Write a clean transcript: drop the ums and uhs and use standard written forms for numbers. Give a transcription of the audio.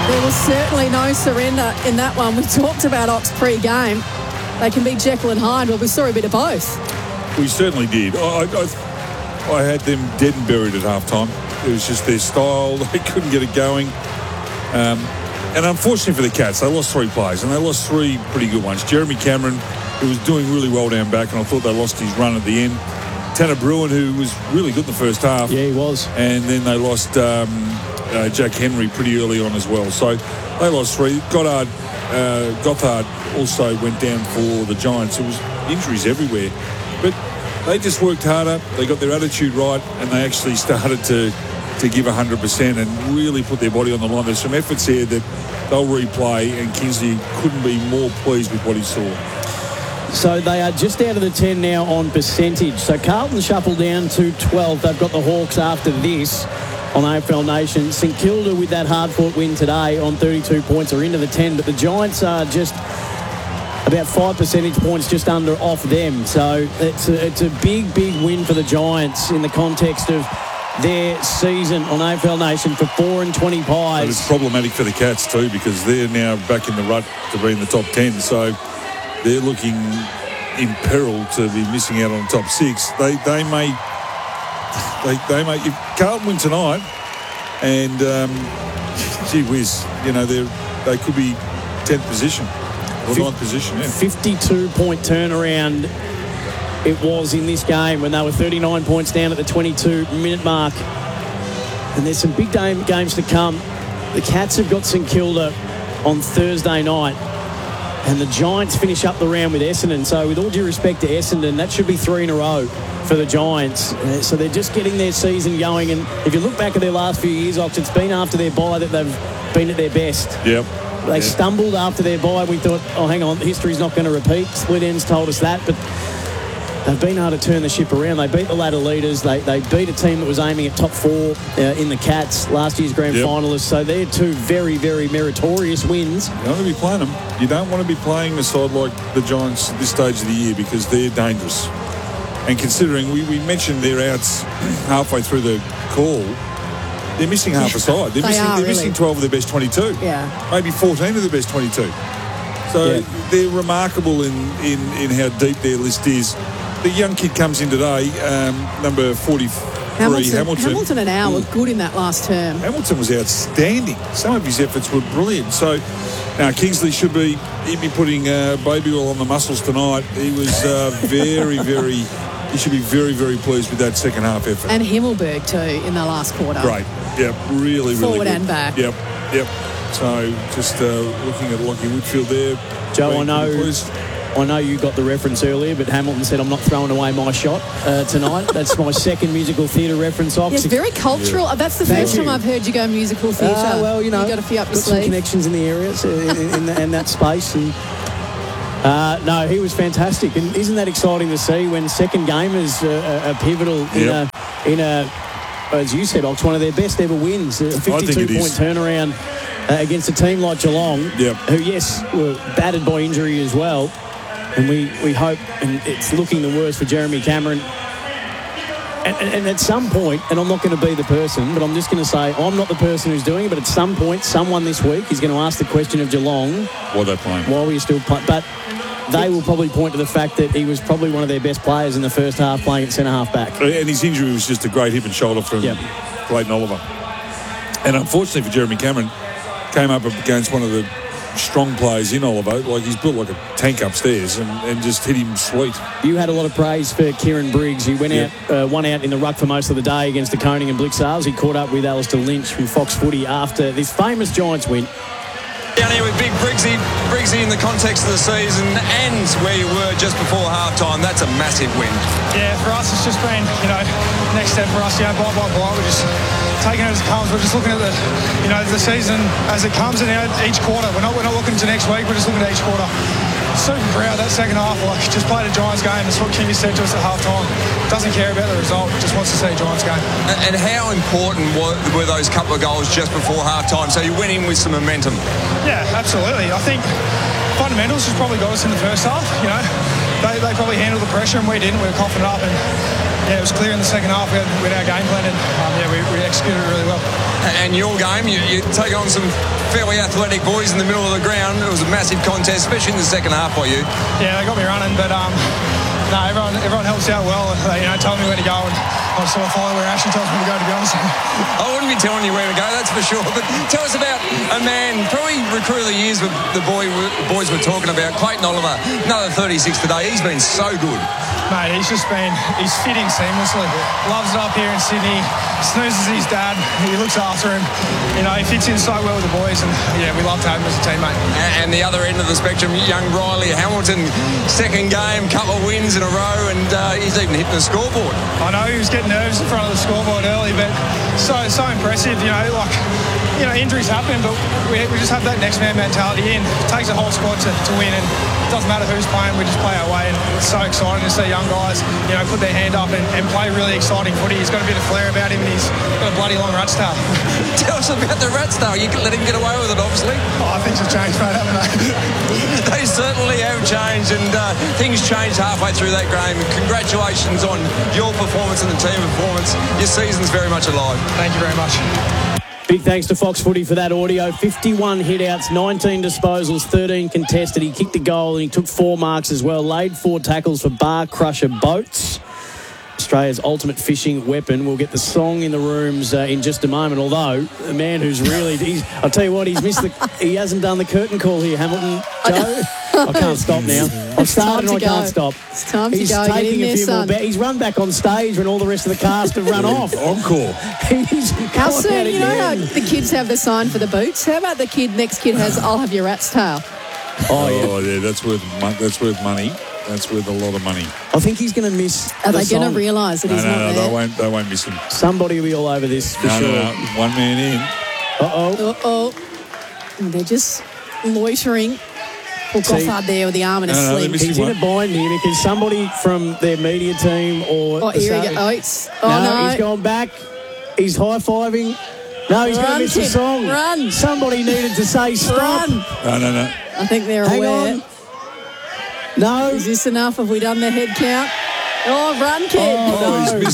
There was certainly no surrender in that one. We talked about Ox pre-game. They can be Jekyll and Hyde. Well, we saw a bit of both. We certainly did. I had them dead and buried at halftime. It was just their style. They couldn't get it going. And unfortunately for the Cats, they lost 3 players, and they lost 3 pretty good ones. Jeremy Cameron, who was doing really well down back, and I thought they lost his run at the end. Tanner Bruin, who was really good in the first half. Yeah, he was. And then they lost Jack Henry pretty early on as well. So they lost 3. Gothard also went down for the Giants. It was injuries everywhere. But they just worked harder. They got their attitude right, and they actually started to give 100% and really put their body on the line. There's some efforts here that they'll replay, and Kingsley couldn't be more pleased with what he saw. So they are just out of the 10 now on percentage. So Carlton shuffled down to 12. They've got the Hawks after this on AFL Nation. St Kilda with that hard-fought win today on 32 points are into the 10, but the Giants are just about 5 percentage points just under off them. So it's a big, big win for the Giants in the context of their season on AFL Nation for 4 and 20 pies. But it's problematic for the Cats too, because they're now back in the rut to be in the top 10. So they're looking in peril to be missing out on the top 6. They may if Carlton win tonight, and gee whiz, they could be 10th position or 9th position. Yeah. 52-point turnaround it was in this game when they were 39 points down at the 22-minute mark. And there's some big games to come. The Cats have got St Kilda on Thursday night, and the Giants finish up the round with Essendon. So with all due respect to Essendon, that should be 3 in a row for the Giants. So they're just getting their season going. And if you look back at their last few years, Ox, it's been after their bye that they've been at their best. Yep. They stumbled after their bye. We thought, oh, hang on, history's not going to repeat. Split ends told us that. But they've been able to turn the ship around. They beat the ladder leaders. They beat a team that was aiming at top 4 in the Cats, last year's grand finalists. So they're 2 very, very meritorious wins. You don't want to be playing them. You don't want to be playing a side like the Giants at this stage of the year, because they're dangerous. And considering we mentioned their outs halfway through the call, they're missing half a side. They're missing 12 of their best 22. Yeah. Maybe 14 of their best 22. So they're remarkable in how deep their list is. The young kid comes in today, number 43, Hamilton. Hamilton and Al were good in that last term. Hamilton was outstanding. Some of his efforts were brilliant. So now Kingsley he'd be putting baby oil on the muscles tonight. He was very, very, he should be very, very pleased with that second half effort. And Himmelberg too in the last quarter. Great. Yep. Really, really forward good. and back. Yep. So just looking at Lockie Whitfield there. Joe, I know you got the reference earlier, but Hamilton said, I'm not throwing away my shot tonight. That's my second musical theatre reference. Yes, very cultural. Yeah. That's the first time I've heard you go musical theatre. Well, you got a few up your sleeve. Some connections in the areas, in that space. And no, he was fantastic. And isn't that exciting to see when second gamers are pivotal in a, as you said, Ox, one of their best ever wins, a 52-point turnaround against a team like Geelong, who, yes, were battered by injury as well. And we hope, and it's looking the worst for Jeremy Cameron. And at some point, and I'm not going to be the person, but I'm just going to say I'm not the person who's doing it, but at some point, someone this week is going to ask the question of Geelong. Why are they playing? Why were you still playing? But they will probably point to the fact that he was probably one of their best players in the first half playing at centre-half back. And his injury was just a great hip and shoulder from Clayton Oliver. And unfortunately for Jeremy Cameron, came up against one of the strong players in Oliver. Like, he's built like a tank upstairs and just hit him sweet. You had a lot of praise for Kieran Briggs. He went out, won out in the ruck for most of the day against the Koning and Blixars. He caught up with Alistair Lynch from Fox Footy after this famous Giants win. Down here with big Briggsy in the context of the season and where you were just before halftime. That's a massive win. Yeah, for us it's just been, next step for us, bye. We're just taking it as it comes. We're just looking at the season as it comes, and each quarter. We're not looking to next week. We're just looking at each quarter. Super proud that second half. Just played a Giants game. That's what Kingy said to us at halftime. Doesn't care about the result. Just wants to see a Giants game. And how important were those couple of goals just before halftime? So you went in with some momentum. Yeah, absolutely. I think fundamentals has probably got us in the first half. they probably handled the pressure and we didn't. We were coughing it up, and it was clear in the second half. We had our game plan, and we executed it really well. And your game, you take on some fairly athletic boys in the middle of the ground. It was a massive contest, especially in the second half by you. Yeah, they got me running, but no, everyone helps out well. They, told me where to go, and I sort of follow where Ashley tells me to go, to be honest. I wouldn't be telling you where to go, that's for sure. But tell us about a man, probably recruit of the years with the boys we're talking about, Clayton Oliver, another 36 today. He's been so good. Mate, he's fitting seamlessly. Loves it up here in Sydney. Snoozes his dad. He looks after him. He fits in so well with the boys, and we love to have him as a teammate. And the other end of the spectrum, young Riley Hamilton, second game, couple of wins in a row, and he's even hitting the scoreboard. I know he was getting nervous in front of the scoreboard early, but so impressive. Injuries happen, but we just have that next man mentality in. It takes a whole squad to win, and it doesn't matter who's playing, we just play our way, and it's so exciting to see young guys, put their hand up and play really exciting footy. He's got a bit of flair about him, and he's got a bloody long rat's tail. Tell us about the rat's tail. You can let him get away with it, obviously. Oh, things have changed, mate, haven't they? They certainly have changed, and things changed halfway through that game. Congratulations on your performance and the team performance. Your season's very much alive. Thank you very much. Big thanks to Fox Footy for that audio. 51 hit-outs, 19 disposals, 13 contested. He kicked a goal and he took 4 marks as well. Laid 4 tackles for Bar Crusher Boats, Australia's ultimate fishing weapon. We'll get the song in the rooms in just a moment. Although, the man who's really... I'll tell you what, he hasn't done the curtain call here, Hamilton. Joe? I can't stop now. I've started and I can't stop. It's time to He's go. taking Get in a there, few son. more He's run back on stage when all the rest of the cast have run off. Encore. He's How gone soon? out How again. the kids have the sign for the boots? How about the next kid has, I'll have your rat's tail? Oh, yeah, that's worth money. That's worth a lot of money. I think he's going to miss Are the they going song. to realise that he's not there? They won't miss him. Somebody will be all over this for sure. No. One man in. Uh-oh. And they're just loitering. Well, Gothard there with the arm in a No, sling. let me He's in a bind here because somebody from their media team or... Here he goes. No, he's gone back. He's high-fiving. No, he's going to miss the kid, song. run. Somebody needed to say stop. Run. No. I think they're Hang aware. on. No. Is this enough? Have we done the head count? Oh, run, kid. Oh, He's